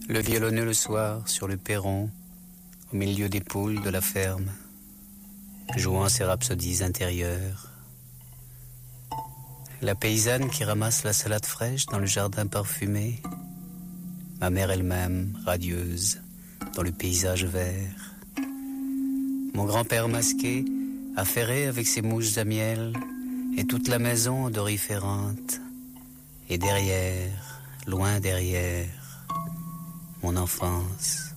Le violonneux le soir sur le perron, au milieu des poules de la ferme, jouant ses rhapsodies intérieures. La paysanne qui ramasse la salade fraîche dans le jardin parfumé, ma mère elle-même, radieuse, dans le paysage vert. Mon grand-père masqué, affairé avec ses mouches à miel, et toute la maison odoriférante. Et derrière, loin derrière, mon enfance.